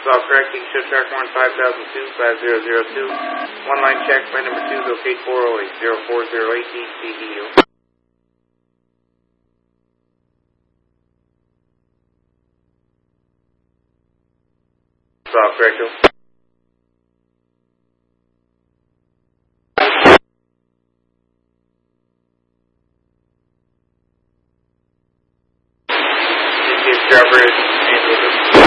all correct. You can show track 5002, 5002. One line check, flight number 2, locate 408, 0408 DCDU. All correct. Driver is